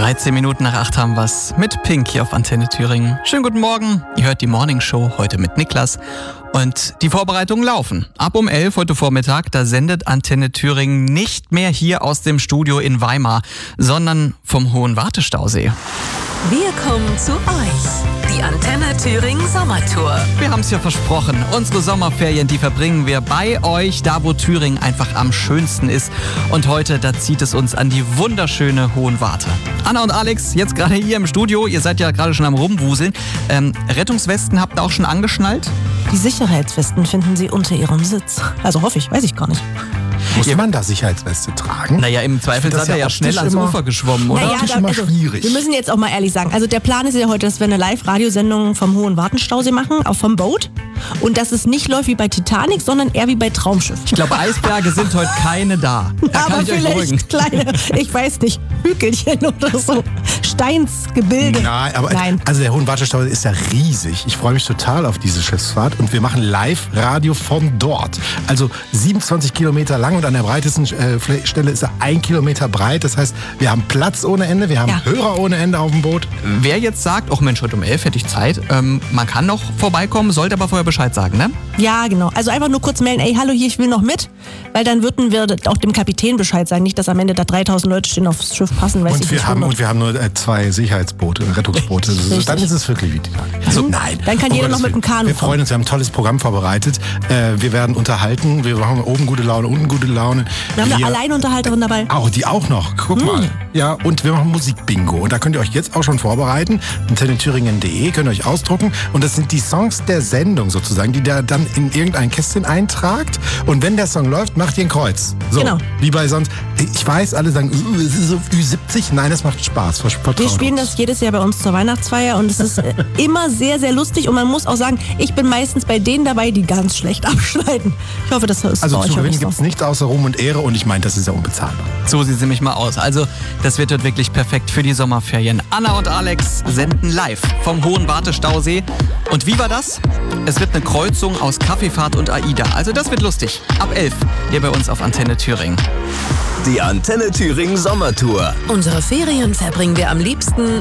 13 Minuten nach 8 haben wir's mit Pink hier auf Antenne Thüringen. Schönen guten Morgen. Ihr hört die Morning Show heute mit Niklas. Und die Vorbereitungen laufen. Ab um 11 heute Vormittag, da sendet Antenne Thüringen nicht mehr hier aus dem Studio in Weimar, sondern vom Hohen Wartestausee. Wir kommen zu euch. Die Antenne Thüringen Sommertour. Wir haben es ja versprochen. Unsere Sommerferien, die verbringen wir bei euch, da wo Thüringen einfach am schönsten ist. Und heute, da zieht es uns an die wunderschöne Hohen Warte. Anna und Alex, jetzt gerade hier im Studio. Ihr seid ja gerade schon am Rumwuseln. Rettungswesten habt ihr auch schon angeschnallt? Die Sicherheitswesten finden Sie unter Ihrem Sitz. Also hoffe ich, weiß ich gar nicht. Muss man da Sicherheitsweste tragen? Naja, im Zweifel seid ihr ja schnell ans Ufer geschwommen, oder? Naja, immer schwierig. Wir müssen jetzt auch mal ehrlich sagen, also der Plan ist ja heute, dass wir eine Live-Radiosendung vom Hohen Wartenstausee machen, auch vom Boot. Und dass es nicht läuft wie bei Titanic, sondern eher wie bei Traumschiff. Ich glaube, Eisberge sind heute keine da. Da aber kann ich euch beruhigen. vielleicht kleine, ich weiß nicht, Hügelchen oder so, Steinsgebilde. Nein, aber also der Hohen Wartenstausee ist ja riesig. Ich freue mich total auf diese Schiffsfahrt und wir machen Live-Radio von dort. Also 27 Kilometer lang und an der breitesten Stelle ist er 1 Kilometer breit. Das heißt, wir haben Platz ohne Ende, wir haben Hörer ohne Ende auf dem Boot. Wer jetzt sagt, ach Mensch, heute um 11 hätte ich Zeit, man kann noch vorbeikommen, sollte aber vorher Bescheid sagen, ne? Ja, genau. Also einfach nur kurz melden, ey, hallo, hier, ich will noch mit. Weil dann würden wir auch dem Kapitän Bescheid sagen. Nicht, dass am Ende da 3000 Leute stehen aufs Schiff passen. Weiß Und wir haben nur 2 Sicherheitsboote, Rettungsboote. Richtig. Dann ist es wirklich wie die Tag. Also, nein. Dann kann jeder noch mit dem Kanu Wir freuen uns, wir haben ein tolles Programm vorbereitet. Wir werden unterhalten. Wir haben oben gute Laune, unten gute Laune. Wir haben eine Alleinunterhalterin dabei. Die auch noch. Guck mal. Ja, und wir machen Musikbingo. Und da könnt ihr euch jetzt auch schon vorbereiten. antennethüringen.de könnt ihr euch ausdrucken. Und das sind die Songs der Sendung sozusagen, die da dann in irgendein Kästchen eintragt. Und wenn der Song läuft, macht ihr ein Kreuz. So, genau. Wie bei sonst. Ich weiß, alle sagen, es ist so Ü70. Nein, das macht Spaß. Wir spielen das jedes Jahr bei uns zur Weihnachtsfeier und es ist immer sehr, sehr lustig. Und man muss auch sagen, ich bin meistens bei denen dabei, die ganz schlecht abschneiden. Ich hoffe, das ist also bei euch zu gewinnen so. gibt es nichts außer Ruhm und Ehre und ich meine, das ist ja unbezahlbar. So sieht es nämlich mal aus. Also, das wird dort wirklich perfekt für die Sommerferien. Anna und Alex senden live vom Hohen Wartestausee. Und wie war das? Es wird eine Kreuzung aus Kaffeefahrt und AIDA. Also das wird lustig. Ab 11 hier bei uns auf Antenne Thüringen. Die Antenne Thüringen Sommertour. Unsere Ferien verbringen wir am liebsten